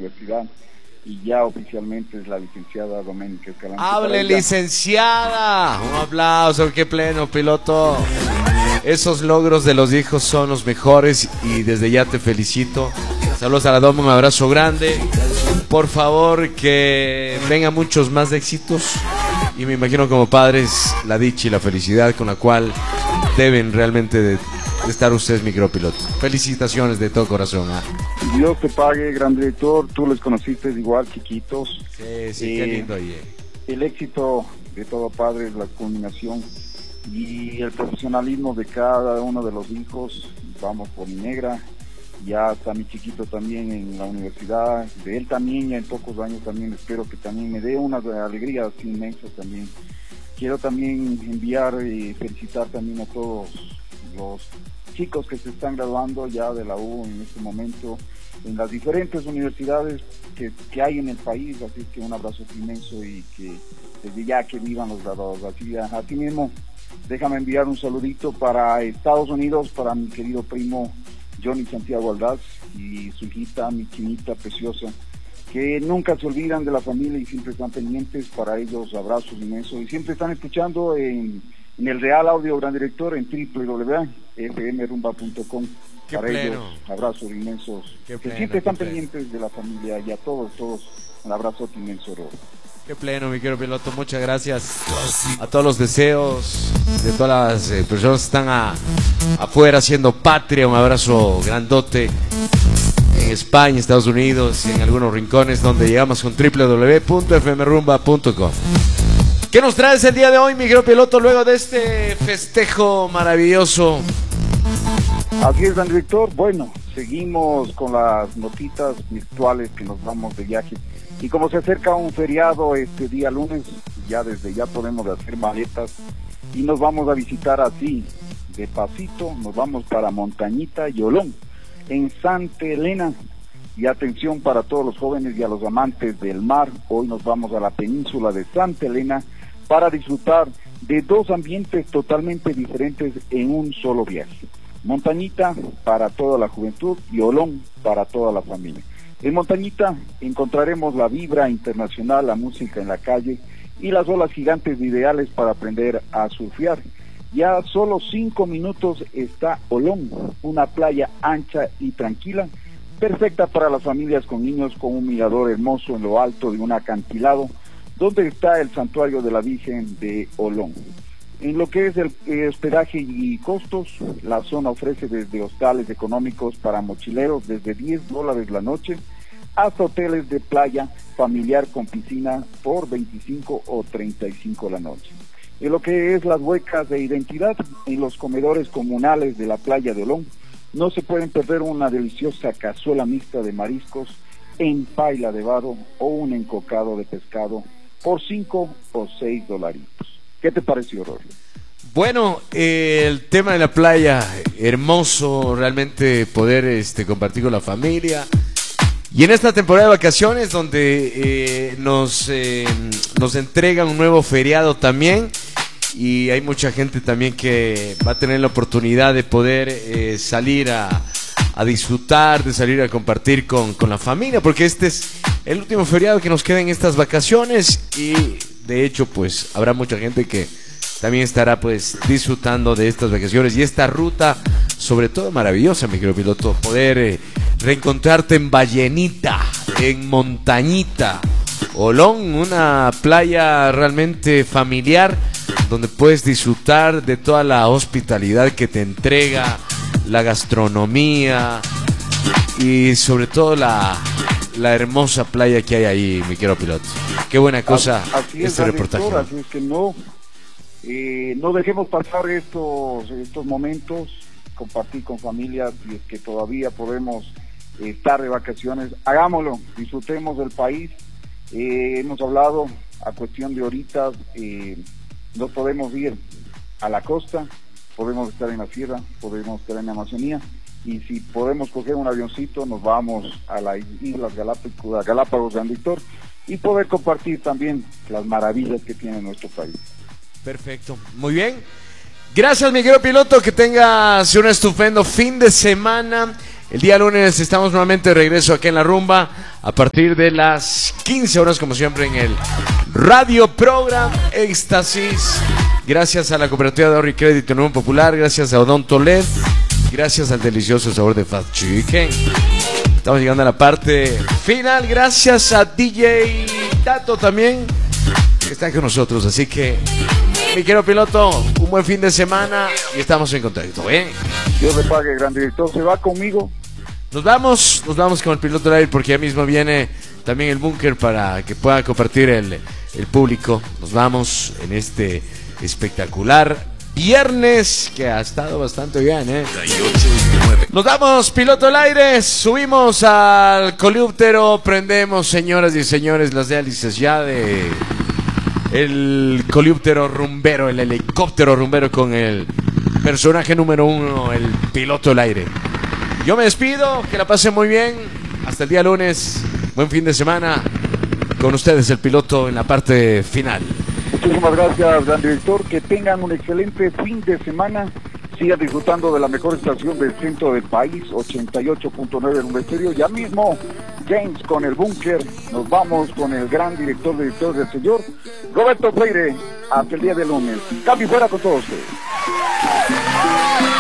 universidad y ya oficialmente es la licenciada Doménica Escalante. ¡Hable, licenciada! Un aplauso, qué pleno, piloto. Esos logros de los hijos son los mejores y desde ya te felicito. Saludos a la Doma, un abrazo grande. Por favor, que vengan muchos más éxitos. Y me imagino como padres la dicha y la felicidad con la cual deben realmente de estar ustedes, micropiloto. Felicitaciones de todo corazón. Dios te pague, gran director. Tú les conociste igual, chiquitos. Sí, qué lindo ahí. El éxito de todo padre es la culminación y el profesionalismo de cada uno de los hijos. Vamos por mi negra, ya está mi chiquito también en la universidad, de él también ya en pocos años también espero que también me dé una alegría así inmensa también. Quiero también enviar y felicitar también a todos los chicos que se están graduando ya de la U en este momento en las diferentes universidades que hay en el país, así que un abrazo inmenso y que desde ya que vivan los graduados. Así mismo, déjame enviar un saludito para Estados Unidos, para mi querido primo Johnny Santiago Aldaz y su hijita, mi chinita preciosa, que nunca se olvidan de la familia y siempre están pendientes. Para ellos abrazos inmensos y siempre están escuchando en el Real Audio, gran director, en www.fmrumba.com. Para ellos abrazos inmensos, que siempre están pendientes de la familia y a todos un abrazo inmenso, Rob. Qué pleno, mi querido piloto, muchas gracias a todos los deseos de todas las personas que están afuera haciendo patria. Un abrazo grandote en España, Estados Unidos y en algunos rincones donde llegamos con www.fmrumba.com. ¿Qué nos traes el día de hoy, mi querido piloto, luego de este festejo maravilloso? Así es, gran director. Bueno, seguimos con las notitas virtuales que nos vamos de viaje. Y como se acerca un feriado este día lunes, ya desde ya podemos hacer maletas y nos vamos a visitar así, de pasito, nos vamos para Montañita y Olón, en Santa Elena. Y atención para todos los jóvenes y a los amantes del mar, hoy nos vamos a la península de Santa Elena para disfrutar de dos ambientes totalmente diferentes en un solo viaje. Montañita para toda la juventud y Olón para toda la familia. En Montañita encontraremos la vibra internacional, la música en la calle y las olas gigantes ideales para aprender a surfear. Ya a solo 5 minutos está Olón, una playa ancha y tranquila, perfecta para las familias con niños, con un mirador hermoso en lo alto de un acantilado, donde está el santuario de la Virgen de Olón. En lo que es el hospedaje y costos, la zona ofrece desde hostales económicos para mochileros desde $10 la noche, hasta hoteles de playa familiar con piscina por 25 o 35 la noche. En lo que es las huecas de identidad, en los comedores comunales de la playa de Olón, no se pueden perder una deliciosa cazuela mixta de mariscos en paila de vado o un encocado de pescado por $5 o $6. ¿Qué te pareció, Rory? Bueno, el tema de la playa, hermoso, realmente poder compartir con la familia. Y en esta temporada de vacaciones donde nos entregan un nuevo feriado también, y hay mucha gente también que va a tener la oportunidad de poder salir a disfrutar, de salir a compartir con la familia, porque este es el último feriado que nos queda en estas vacaciones y de hecho pues habrá mucha gente que también estará pues disfrutando de estas vacaciones y esta ruta, sobre todo maravillosa, mi querido piloto, poder reencontrarte en Ballenita, en Montañita, Olón, una playa realmente familiar donde puedes disfrutar de toda la hospitalidad que te entrega, la gastronomía y sobre todo la hermosa playa que hay ahí, mi querido piloto. Qué buena cosa así este reportaje. Así es que no dejemos pasar estos momentos, compartir con familias, y es que todavía podemos estar de vacaciones, hagámoslo, disfrutemos del país. Hemos hablado a cuestión de horitas, nos podemos ir a la costa, podemos estar en la sierra, podemos estar en la Amazonía, y si podemos coger un avioncito nos vamos a las Islas Galápagos, San Víctor, y poder compartir también las maravillas que tiene nuestro país. Perfecto, muy bien. Gracias, mi querido piloto, que tengas un estupendo fin de semana. El día lunes estamos nuevamente de regreso aquí en La Rumba a partir de las 15 horas, como siempre, en el Radio Program Éxtasis. Gracias a la Cooperativa de Ahorro y Crédito Unión Popular, gracias a Odonto LED, gracias al delicioso sabor de Fast Chicken. Estamos llegando a la parte final, gracias a DJ Tato también, que está con nosotros. Así que, mi querido piloto, un buen fin de semana y estamos en contacto, ¿eh? Dios le pague, gran director. ¿Se va conmigo? Nos vamos con el piloto del aire porque ya mismo viene también el búnker para que pueda compartir el público. Nos vamos en este espectacular viernes que ha estado bastante bien, ¿eh? Nos damos, piloto al aire, subimos al coleóptero, prendemos, señoras y señores, las hélices ya de el coleóptero rumbero, el helicóptero rumbero con el personaje número 1, el piloto al aire. Yo me despido, que la pasen muy bien, hasta el día lunes, buen fin de semana, con ustedes el piloto en la parte final. Muchísimas gracias, gran director, que tengan un excelente fin de semana, sigan disfrutando de la mejor estación del centro del país, 88.9 Rumba Estéreo. Ya mismo, James con el búnker, nos vamos con el gran director del señor Roberto Freire, hasta el día de lunes. Cambio fuera con todos ustedes.